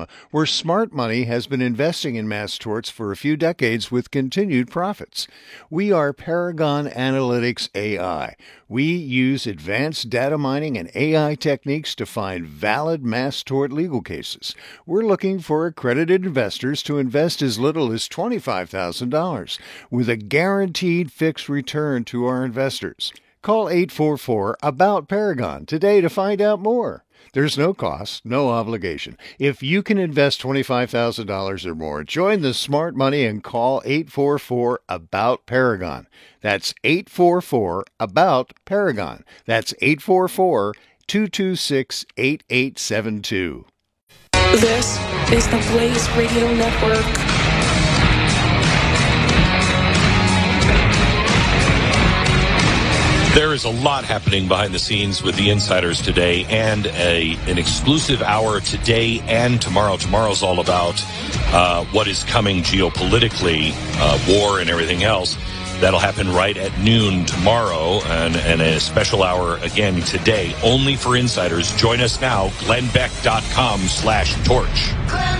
Alabama, where smart money has been investing in mass torts for a few decades with continued profits. We are Paragon Analytics AI. We use advanced data mining and AI techniques to find valid mass tort legal cases. We're looking for accredited investors to invest as little as $25,000 with a guaranteed fixed return to our investors. Call 844-ABOUT-PARAGON today to find out more. There's no cost, no obligation. If you can invest $25,000 or more, join the smart money and call 844-ABOUT-PARAGON. That's 844-ABOUT-PARAGON. That's 844-226-8872. This is the Blaze Radio Network. There is a lot happening behind the scenes with the insiders today, and an exclusive hour today and tomorrow. Tomorrow's all about what is coming geopolitically, war and everything else. That'll happen right at noon tomorrow, and a special hour again today, only for insiders. Join us now, glennbeck.com/torch.